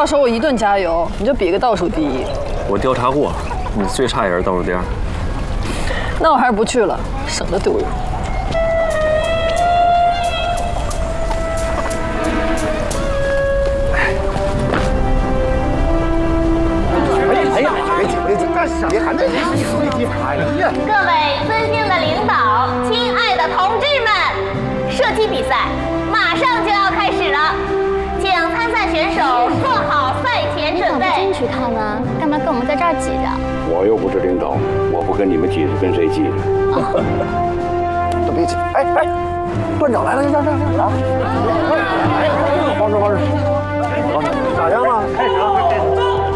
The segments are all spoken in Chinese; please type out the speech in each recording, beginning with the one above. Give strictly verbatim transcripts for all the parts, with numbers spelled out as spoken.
到时候我一顿加油，你就比个倒数第一。 我调查过，你最差也是倒数第二。 那我还是不去了，省得丢人。 哎呀，别急别急，干啥？别喊那别急别急！哎呀！ 各位尊敬的领导，亲爱的同志们，射击比赛马上就要开始了，请参赛选手做好赛前准备。 你怎么不进去看呢？干嘛跟我们在这儿挤着？ 我又不是领导，我不跟你们挤着，跟谁挤着？ 都别急！哎哎，段长来了，让让让让！哎，方式方式，咋样了？开始了，开始。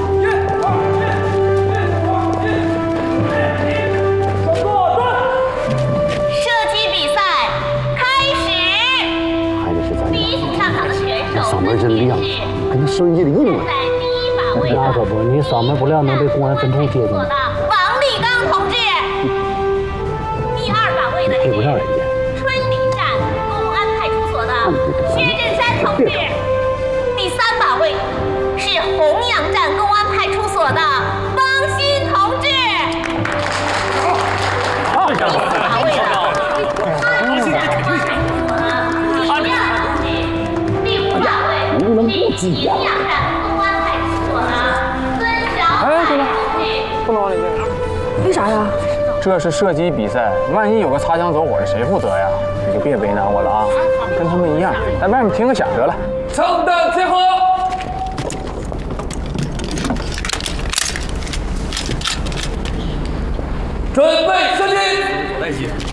嗓门真亮，跟那收音机里一模。 那可不，你嗓门不亮能被公安分处接住。 王立刚同志，第二把位的是春林站公安派出所的薛振山同志，第三把位是洪阳站公安派出所的汪鑫同志。第四把位的安徽站公安派出所的李亮同志。 能不能不急呀？ 哎，对了，不能往里面。 为啥呀？ 这是射击比赛，万一有个擦枪走火的，谁负责呀？你就别为难我了啊，跟他们一样，在外面听个响得了。枪弹结合，准备射击。